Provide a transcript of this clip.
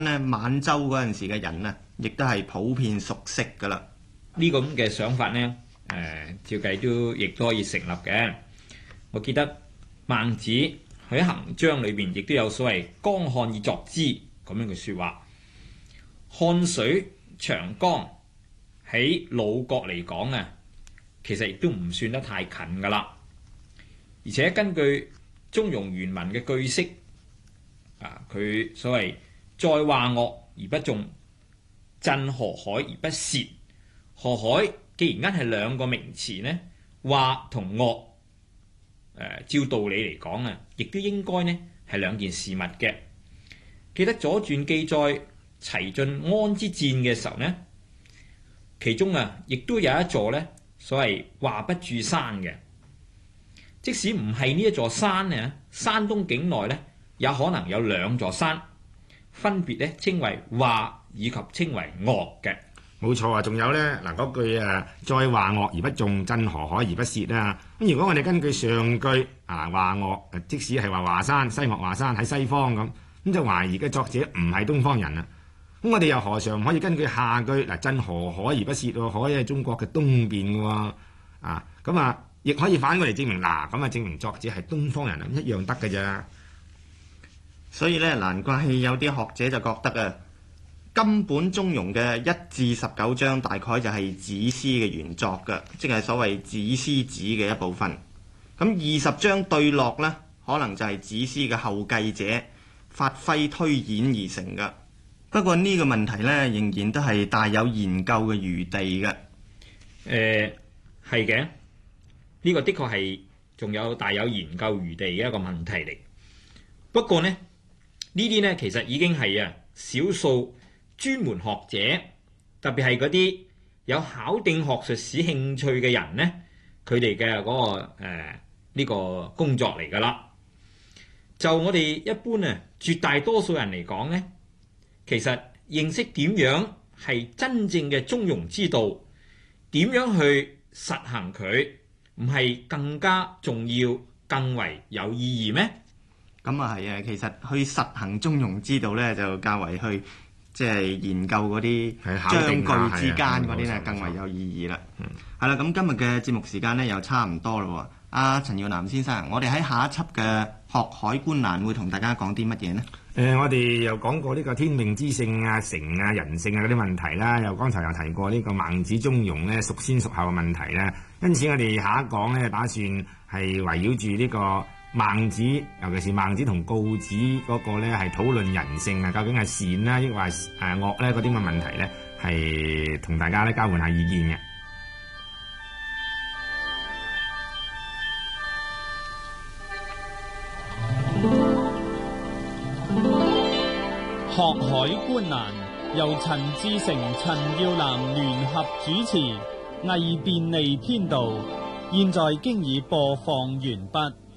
咧滿洲嗰陣時嘅人啊，亦都係普遍熟悉噶啦。 呢個咁嘅想法呢，照計都亦都可以成立嘅。我記得孟子喺行章裏邊亦都有所謂江漢以作之咁樣嘅説話。漢水長江喺魯國嚟講啊，其實亦都唔算得太近噶啦。而且根據中庸原文嘅句式，佢所謂在華岳而不縱，震河海而不泄。河海既然係兩個名詞呢，華同岳，照道理嚟講啊，亦都應該呢係兩件事物嘅。記得左傳記載齊晉安之戰嘅時候呢，其中亦都有一座呢所謂華不注山嘅。即使唔係呢一座山呢，山東境內呢有可能有兩座山，分別呢稱為華以及稱為岳嘅。 冇錯啊，仲有呢嗱嗰句在華岳而不縱，震河海而不泄啊。咁如果我哋根據上句華岳，即使係話華山西岳華山喺西方咁就懷疑嘅作者唔係東方人啊。咁我哋又何嘗唔可以根據下句震河海而不泄喎？海係中國嘅東邊嘅喎，亦可以反過嚟證明證明作者係東方人一樣得嘅咋。 所以咧，難怪有啲學者就覺得啊，今本中庸嘅1至19章大概就係子思嘅原作嘅，即係所謂子思子嘅一部分。咁20章對落呢，可能就係子思嘅後繼者發揮推演而成嘅。不過呢個問題呢，仍然都係大有研究嘅餘地嘅。 係嘅。呢個的確係仲有大有研究餘地嘅一個問題嚟。不過呢啲呢，其實已經係少數專門學者，特別係嗰啲有考定學術史興趣嘅人呢，佢哋嘅嗰個呢個工作嚟㗎啦。就我哋一般絕大多數人嚟講呢，其實認識點樣係真正嘅中庸之道，點樣去實行佢，唔係更加重要、更為有意義咩？ 咁啊係啊，其實去實行中庸之道咧，就較為去即係研究嗰啲章句之間嗰啲咧，更為有意義啦。係啦，咁今日嘅節目時間咧又差唔多啦。阿陳耀南先生，我哋喺下一輯嘅學海觀難會同大家講啲乜嘢呢？ 我哋又講過呢個天命之性啊、成啊、人性啊嗰啲問題啦，又剛才又提過呢個孟子中庸咧孰先孰後嘅問題啦。因此我哋下一講咧，打算係圍繞住呢個孟子，尤其是孟子同告子嗰個咧，係討論人性啊，究竟係善啦，抑或係惡咧嗰啲咁嘅問題咧，係同大家咧交換下意見嘅。 學海觀難由陳志成、陳耀南聯合主持，藝便利天道。現在經已播放完畢。